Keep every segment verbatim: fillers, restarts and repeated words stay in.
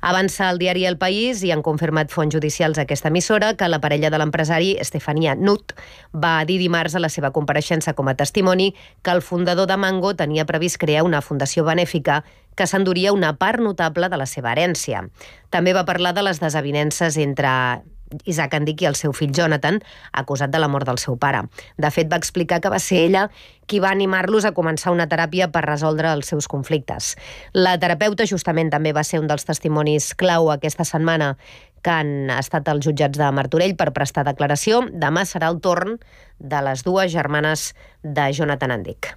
Avança el diari El País i han confirmat fonts judicials a aquesta emissora que la parella de l'empresari, Estefania Nut, va dir dimarts a la seva compareixença com a testimoni que el fundador de Mango tenia previst crear una fundació benèfica que s'enduria una part notable de la seva herència. També va parlar de les desavinences entre Isaac Andic i el seu fill Jonathan, acusat de la mort del seu pare. De fet, va explicar que va ser ella qui va animar-los a començar una teràpia per resoldre els seus conflictes. La terapeuta justament també va ser un dels testimonis clau aquesta setmana que han estat als jutjats de Martorell per prestar declaració. Demà serà el torn de les dues germanes de Jonathan Andic.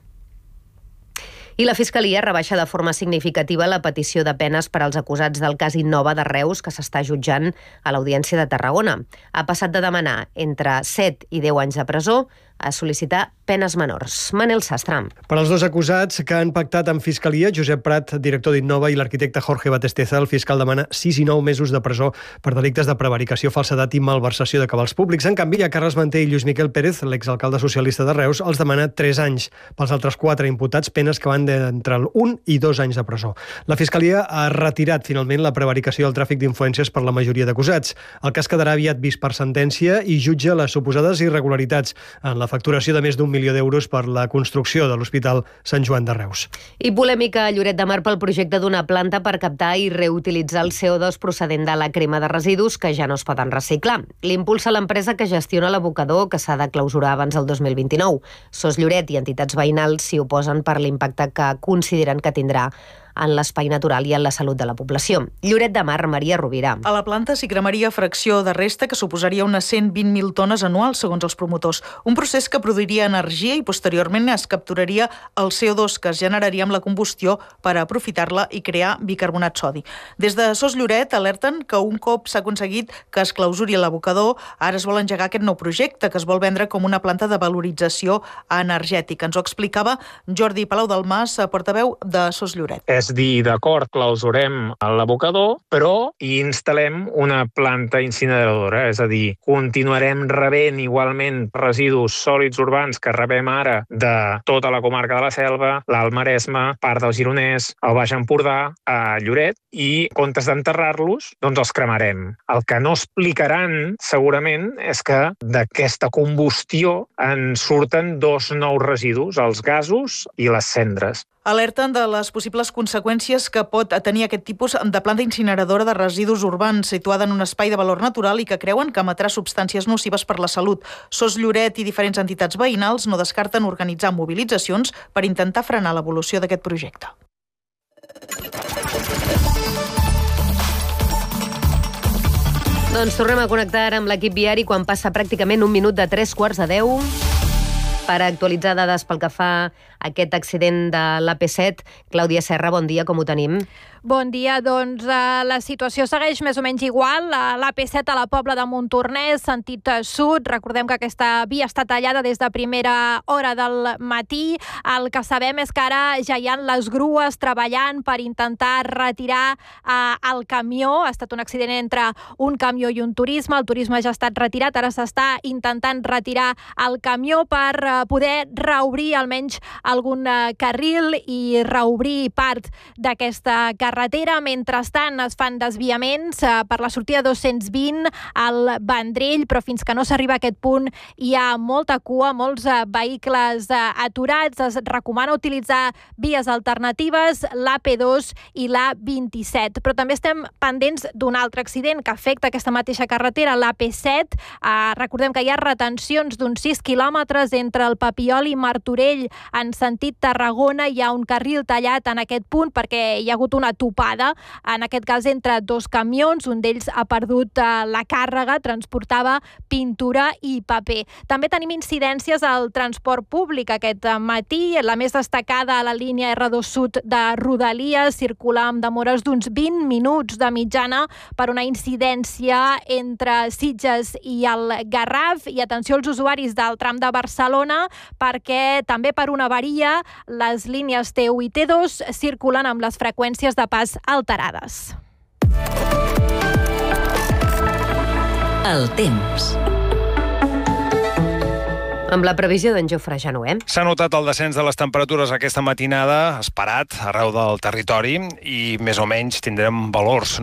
I la Fiscalia rebaixa de forma significativa la petició de penes per als acusats del cas Innova de Reus que s'està jutjant a l'Audiència de Tarragona. Ha passat de demanar entre set i deu anys de presó a sol·licitar penes menors. Manel Sastre. Per als dos acusats que han pactat amb Fiscalia, Josep Prat, director d'Innova, i l'arquitecte Jorge Batesteza, el fiscal demana sis i nou mesos de presó per delictes de prevaricació, falsedat i malversació de cabals públics. En canvi, a Carles Manté i Lluís Miquel Pérez, l'exalcalde socialista de Reus, els demana tres anys. Pels altres quatre imputats, penes que van d'entre un i dos anys de presó. La Fiscalia ha retirat finalment la prevaricació i el tràfic d'influències per la majoria d'acusats. El cas quedarà aviat vist per sentència i jutja les suposades irregularitats en la facturació de més d'un milió d'euros per la construcció de l'Hospital Sant Joan de Reus. I polèmica a Lloret de Mar pel projecte d'una planta per captar i reutilitzar el C O dos procedent de la crema de residus que ja no es poden reciclar. L'impulsa l'empresa que gestiona l'abocador, que s'ha de clausurar abans del dos mil vint-i-nou. Sos Lloret i entitats veïnals s'hi oposen per l'impacte que consideren que tindrà en l'espai natural i en la salut de la població. Lloret de Mar, Maria Rovira. A la planta s'hi cremaria fracció de resta que suposaria unes cent vint mil tones anuals, segons els promotors. Un procés que produiria energia i posteriorment es capturaria el C O dos que es generaria amb la combustió per aprofitar-la i crear bicarbonat sodi. Des de Sos Lloret alerten que un cop s'ha aconseguit que es clausuri l'abocador, ara es vol engegar aquest nou projecte que es vol vendre com una planta de valorització energètica. Ens ho explicava Jordi Palau del Mas, portaveu de Sos Lloret. És dir, d'acord, clausurem l'abocador, però hi instal·lem una planta incineradora, és a dir, continuarem rebent igualment residus sòlids urbans que rebem ara de tota la comarca de la Selva, l'Alt Maresme, part del Gironès, el Baix Empordà, a Lloret, i en comptes d'enterrar-los, doncs els cremarem. El que no explicaran, segurament, és que d'aquesta combustió en surten dos nous residus, els gasos i les cendres. Alerten de les possibles conseqüències que pot tenir aquest tipus de planta incineradora de residus urbans situada en un espai de valor natural i que creuen que emetrà substàncies nocives per la salut. Sos Lloret i diferents entitats veïnals no descarten organitzar mobilitzacions per intentar frenar l'evolució d'aquest projecte. Doncs tornem a connectar amb l'equip viari quan passa pràcticament un minut de tres quarts de deu. Per actualitzar dades pel que fa a aquest accident de l'A P set, Clàudia Serra, bon dia, com ho tenim? Bon dia, doncs uh, la situació segueix més o menys igual. Uh, L'A P set a la Pobla de Montornès, sentit sud. Recordem que aquesta via està tallada des de primera hora del matí. El que sabem és que ara ja hi ha les grues treballant per intentar retirar uh, el camió. Ha estat un accident entre un camió i un turisme. El turisme ja ha estat retirat. Ara s'està intentant retirar el camió per uh, poder reobrir almenys algun uh, carril i reobrir part d'aquesta carretera. Mentrestant es fan desviaments eh, per la sortida dos-cents vint al Vendrell, però fins que no s'arriba a aquest punt hi ha molta cua, molts eh, vehicles eh, aturats. Es recomana utilitzar vies alternatives, l'A P dos i l'A vint-i-set. Però també estem pendents d'un altre accident que afecta aquesta mateixa carretera, l'A P set. Eh, recordem que hi ha retencions d'uns sis quilòmetres entre el Papiol i Martorell en sentit Tarragona. Hi ha un carril tallat en aquest punt perquè hi ha hagut una topada, en aquest cas entre dos camions, un d'ells ha perdut eh, la càrrega, transportava pintura i paper. També tenim incidències al transport públic aquest matí, la més destacada a la línia R dos Sud de Rodalies, circula amb demores d'uns vint minuts de mitjana per una incidència entre Sitges i el Garraf, i atenció als usuaris del tram de Barcelona perquè també per una avaria les línies T u i T dos circulen amb les freqüències de pas alterades. El temps. Amb la previsió d'en Jofre Januer. S'ha notat el descens de les temperatures aquesta matinada, esperat, arreu del territori, i més o menys tindrem valors